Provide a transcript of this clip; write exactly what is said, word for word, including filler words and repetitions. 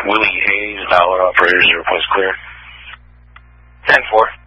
Willie Hayes, Valor operators, request clear. ten four.